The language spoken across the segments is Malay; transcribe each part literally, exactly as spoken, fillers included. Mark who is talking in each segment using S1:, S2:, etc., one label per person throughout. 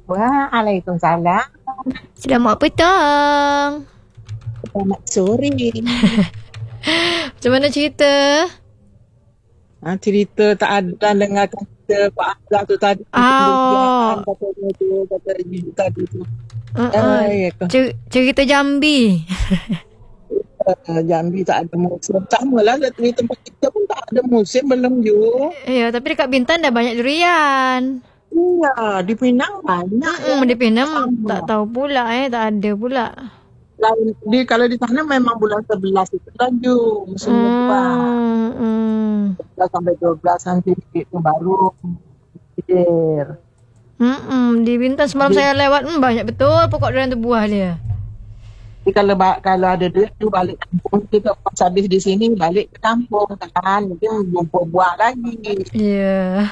S1: Waalaikumsalam.
S2: Selamat petang.
S1: Selamat sore.
S2: Macam mana cerita?
S1: Ha, cerita tak ada dengar kata Pak Azhar tu tadi.
S2: Oh.
S1: Kata dia tu, kata dia tadi tu.
S2: Uh-uh.
S1: Ay,
S2: Cer- cerita Jambi.
S1: uh, Jambi tak ada musim. Sama lah di tempat kita pun tak ada musim belum you.
S2: Ya, tapi dekat Bintan dah banyak durian.
S1: Iya, di Penang banyak.
S2: Hmm,
S1: ya.
S2: di Penang
S1: Sama.
S2: tak tahu pula eh, tak ada pula.
S1: Lain, di, kalau di sana memang bulan sebelas itu laju musim
S2: Hmm,
S1: kedua.
S2: hmm.
S1: sebelas sampai dua belas nanti itu baru hidir.
S2: Hmm, di Bintan semalam
S1: Di-
S2: saya lewat, hmm, banyak betul pokok durian tu buah dia.
S1: Jadi kalau kalau ada duit tu balik kampung, kita pas habis di sini balik ke kampung kan, mungkin jumpa buah lagi.
S2: Ya.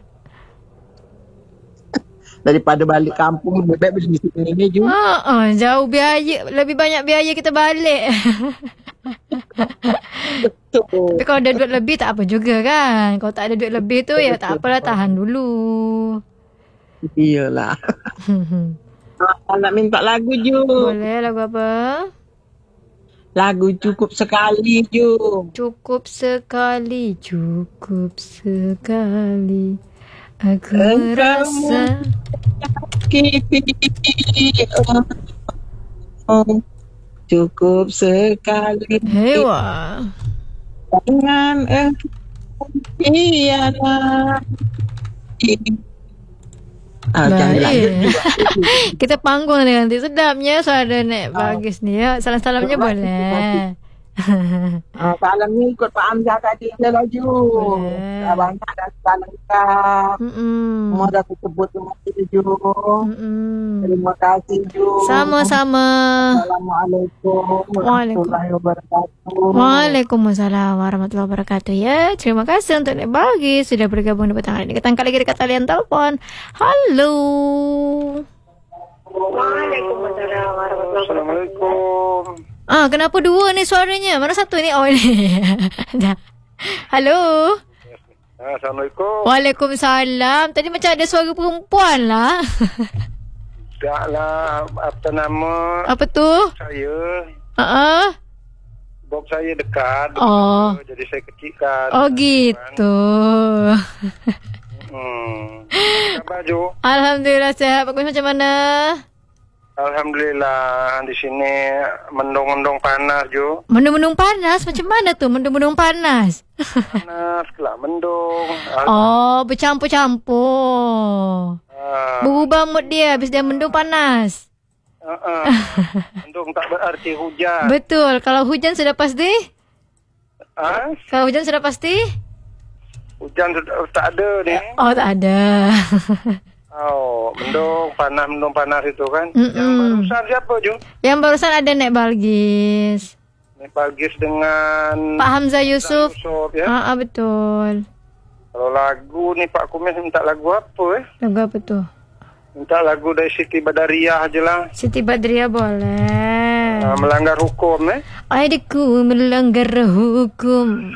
S1: Daripada balik kampung lebih baik di sini juga.
S2: Ah, ah, jauh biaya, lebih banyak biaya kita balik.
S1: Betul.
S2: Tapi kalau ada duit lebih tak apa juga kan. Kalau tak ada duit lebih tu ya tak apalah, tahan dulu.
S1: Iyalah. Ah, nak minta lagu Ju.
S2: Boleh lagu apa?
S1: Lagu Cukup Sekali Ju.
S2: Cukup sekali, cukup sekali. Aku
S1: Engkau
S2: rasa
S1: Oh, cukup sekali
S2: hewa.
S1: dengan engkau tiada. Ah, jangan lanjut juga.
S2: Kita panggung nanti. Sedapnya suara Nek Bagis ni ya. Salam-salamnya boleh.
S1: Ah, salam ni ikut Pak Hamzah tadi je lah Ju.
S2: Boleh.
S1: Dah banyak dah salam lengkap.
S2: Mm-mm.
S1: Semua dah tersebut terima kasih Ju.
S2: Mm-mm.
S1: Terima kasih Ju.
S2: Sama-sama.
S1: Assalamualaikum warahmatullahi wabarakatuh.
S2: Waalaikumsalam warahmatullahi wabarakatuh ya. Terima kasih untuk Nek Bagis sudah bergabung di petang hari ini. Kita angkat lagi dekat talian telefon. Halo.
S3: Waalaikumsalam warahmatullahi wabarakatuh.
S2: Ah, kenapa dua ni suaranya? Mana satu ni? Oh ni. Dah. Halo.
S3: Assalamualaikum.
S2: Waalaikumsalam. Tadi macam ada suara perempuan lah.
S3: Tak lah, apa nama
S2: Apa tu?
S3: saya.
S2: Ah.
S3: Bob saya dekat.
S2: Oh.
S3: Jadi saya kecilkan.
S2: Oh gitu.
S3: Hmm. Apa khabar Jo?
S2: Alhamdulillah sihat. Pak Kus macam mana?
S3: Alhamdulillah di sini mendung-mendung panas Jo.
S2: Mendung-mendung panas? Macam mana tu mendung-mendung panas?
S3: Panas kelak mendung.
S2: Oh, bercampur-campur.
S3: Ah,
S2: Berubah mood dia habis dia mendung panas.
S3: uh, uh. Mendung tak berarti hujan.
S2: Betul. Kalau hujan sudah pasti?
S3: Ah,
S2: Kalau hujan sudah pasti?
S3: hujan sudah tak ada ni.
S2: Oh, tak ada.
S3: Oh, mendung panas, mendung panas itu kan.
S2: Mm-mm.
S3: Yang barusan siapa Jo?
S2: Yang barusan ada Nek Balgis.
S3: Ni Bagis dengan
S2: Pak Hamzah Yusuf.
S3: Yusuf ya.
S2: Ah, ah, betul.
S3: Kalau lagu ni Pak Kumis minta lagu apa eh?
S2: Lagu apa tu?
S3: Minta lagu dari Siti Badariah je lah.
S2: Siti Badriah boleh.
S3: Uh, melanggar hukum eh.
S2: Adikku melanggar hukum.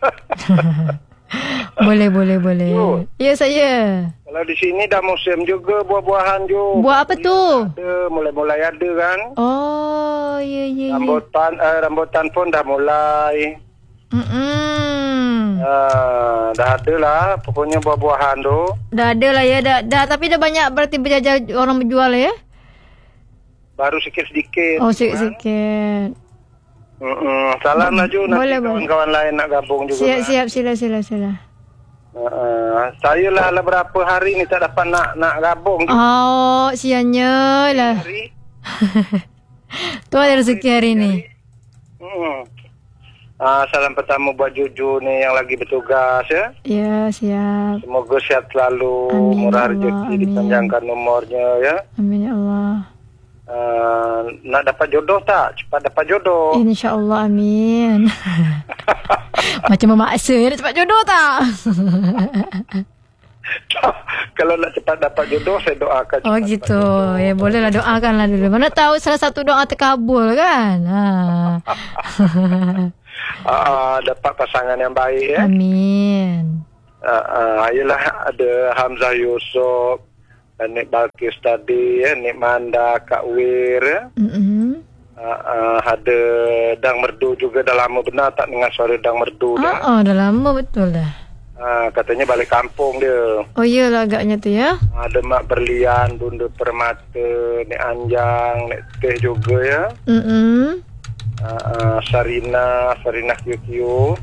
S2: Boleh, boleh, boleh.
S3: Yo.
S2: Ya, saya.
S3: Kalau di sini dah musim juga buah-buahan Jo.
S2: Buat apa tu?
S3: Ada, mulai-mulai ada kan.
S2: Oh, ya, ya, ya.
S3: Rambutan, uh, rambutan pun dah mulai.
S2: Mm-mm.
S3: Uh, dah ada lah pokoknya buah-buahan tu.
S2: Dah ada lah ya. Dah, dah, tapi dah banyak berarti berjajar orang berjual ya?
S3: Baru sikit-sikit.
S2: Oh,
S3: kan?
S2: sikit-sikit.
S3: Mm-mm. Salam lah Jo. Nanti
S2: Boleh, boleh.
S3: kawan-kawan lain nak gabung juga.
S2: Siap,
S3: kan?
S2: siap. Sila, sila, sila.
S3: Uh, saya lah lah berapa hari ni tak dapat nak nak gabung.
S2: Oh, sianya lah.
S3: Hari.
S2: Tu ada rezeki hari ni.
S3: Hmm. Ah, salam pertama buat Juju ni yang lagi bertugas ya.
S2: Ya, siap.
S3: Semoga sihat selalu,
S2: Amin,
S3: murah
S2: ya Allah,
S3: rezeki,
S2: amin.
S3: dipanjangkan umurnya ya.
S2: Amin ya Allah.
S3: Uh, nak dapat jodoh tak? Cepat dapat jodoh.
S2: InsyaAllah, amin. Macam memaksa ya, nak cepat jodoh tak?
S3: Kalau nak cepat dapat jodoh, saya doakan cepat
S2: Oh
S3: dapat
S2: gitu.
S3: jodoh.
S2: Ya bolehlah, doakanlah dulu. Mana tahu salah satu doa terkabul kan? Ha.
S3: Ah, dapat pasangan yang baik ya.
S2: Amin.
S3: Ah, ah, ayolah ada Hamzah Yusuf, Nik Balkis tadi, ya, Nik Manda, Kak Wir, ya.
S2: Mm-mm.
S3: Uh, uh, ada Dang Merdu juga dah lama benar tak dengar suara Dang Merdu dah.
S2: Oh, oh, dah lama betul dah.
S3: Uh, katanya balik kampung dia.
S2: Oh iyalah agaknya tu ya.
S3: Ada Mak Berlian, Bunda Permata, Nek Anjang, Nek Teh juga ya.
S2: Mm-mm.
S3: Uh, uh, Sarina, Sarina Kio-Kio.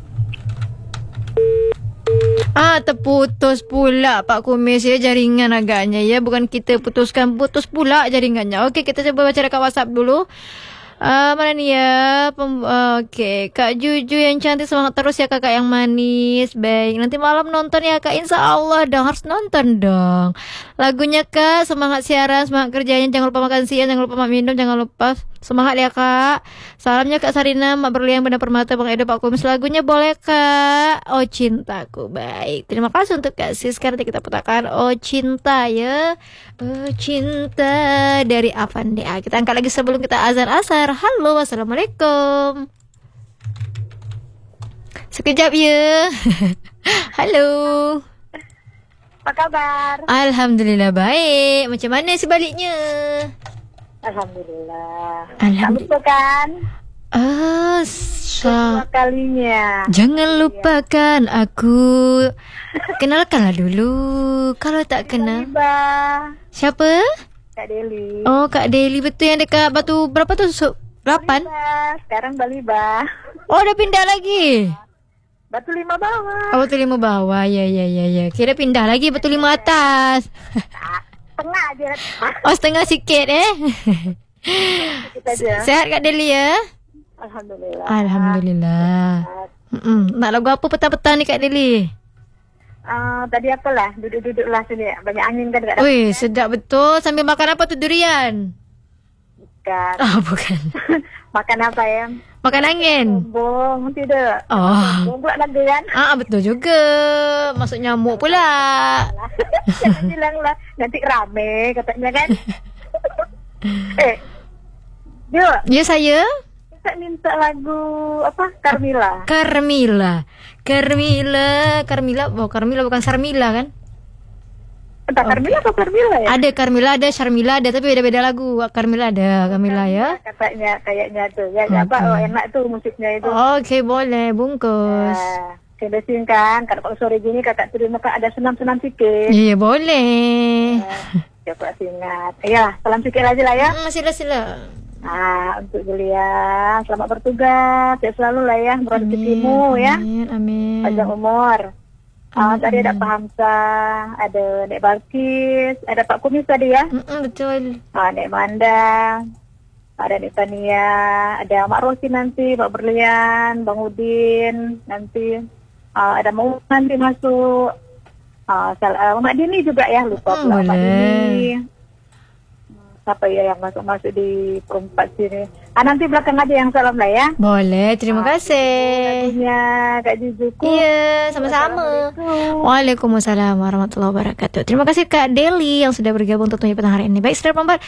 S2: Ah, terputus pula Pak Kumis ya jaringan agaknya ya. Bukan kita putuskan, putus pula jaringannya. Okey, kita coba baca dekat WhatsApp dulu. Uh, mana ni ya? Pem- uh, Okey, Kak Juju yang cantik, semangat terus ya kakak yang manis. Baik, nanti malam nonton ya Kak, insya Allah dong, harus nonton dong. Lagunya Kak, semangat siaran, semangat kerjanya, jangan lupa makan siang, jangan lupa minum, jangan lupa semangat ya Kak. Salamnya Kak Sarina, Mak Berlian, Bunda Permata, Bang Edo, Pak Kumis. Lagunya boleh Kak? Oh Cintaku. Baik, terima kasih untuk Kak Sis. Sekarang kita putarkan Oh Cinta ya. Oh Cinta dari Avandi. Ah, kita angkat lagi sebelum kita azan asar. Halo, assalamualaikum. Sekejap ya. Halo.
S4: Apa kabar?
S2: Alhamdulillah baik. Macam mana sebaliknya?
S4: Alhamdulillah.
S2: Alhamdulillah.
S4: Tak lupa kan?
S2: Ah,
S4: Kedua
S2: sa-
S4: kalinya.
S2: jangan lupakan aku. Kenalkanlah dulu. Kalau tak kenal.
S4: Baliba.
S2: Siapa?
S4: Kak Deli.
S2: Oh, Kak Deli, betul yang dekat batu berapa tu? So, lapan?
S4: Baliba. Sekarang Baliba.
S2: Oh, dah pindah lagi.
S4: Batu lima bawah.
S2: Oh, batu lima bawah. Ya, ya, ya, ya. Kira pindah lagi batu lima atas.
S4: Tengah aja.
S2: Oh, setengah sikit eh.
S4: Kita aja.
S2: Sehat Kak Deli ya?
S4: Alhamdulillah.
S2: Alhamdulillah. Mm-mm. Nak lagu apa petang-petang ni Kak Deli?
S4: Uh, tadi apalah, duduk-duduklah sini. Banyak angin kan dekat
S2: Wih, sedap betul. Sambil makan apa tu, durian?
S4: dekat.
S2: Ah, bukan.
S4: Makan apa ya?
S2: Makan angin.
S4: Bombong, tidak.
S2: Oh.
S4: Bombong pula lagu kan?
S2: Ah, betul juga. Masuk nyamuk pula.
S4: Jangan bilang lah, nanti rame katanya kan. eh, dia
S2: Ya, saya.
S4: kita minta lagu apa? Carmila.
S2: Carmila. Carmila. Carmila. Oh, Carmila bukan Sarmila kan?
S4: Entah Carmila atau Carmila ya?
S2: Ada Carmila, ada Sharmila, ada. Tapi beda-beda lagu. Carmila ada. Carmila ya.
S4: Katanya kayaknya tuh. Ya, okay. Apa? Oh, enak tuh musiknya itu.
S2: Okey, boleh. Bungkus.
S4: Nah, kita kan kalau sore gini kakak terima kak ada senam-senam sikit.
S2: Ya, boleh.
S4: Ya, Coba ingat. Ya, salam sikit aja lah ya.
S2: Hmm, sila-sila.
S4: Nah, untuk Julia, selamat bertugas. Ya selalu lah ya, berezekimu ya.
S2: Amin, amin.
S4: Panjang umur. Ah, tadi ada Pak Hamsa, ada Nek Balkis, ada Pak Kumis tadi ya.
S2: Mm-mm, betul.
S4: Ah, Nek Manda, ada Nek Tania, ada Mak Rosi nanti, Mak Berlian, Bang Udin nanti. Ah, ada Mau nanti masuk. Ah, sal- uh, Mak Dini juga ya, lupa
S2: Hmm,
S4: pula Mak
S2: boleh.
S4: Dini. Siapa ya yang masuk-masuk di perempat sini? Ah, nanti belakang aja yang salam lah ya.
S2: Boleh, terima kasih.
S4: Lagunya Kak Jujuku.
S2: Iya, sama-sama.
S4: Assalamualaikum.
S2: Waalaikumsalam warahmatullahi wabarakatuh. Terima kasih Kak Deli yang sudah bergabung tentunya pada hari ini. Baik, saudara pendengar,